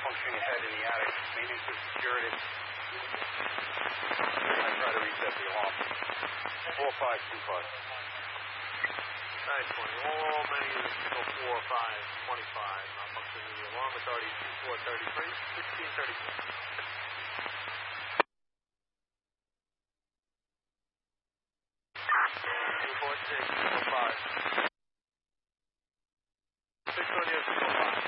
malfunctioning ahead in the attic. Maintenance is secured. I try to reset the alarm. 4525. 920. All many units signal 4525. Malfunctioning of the alarm. Authority 2433, 1634. 246, 605. 6 on your 605.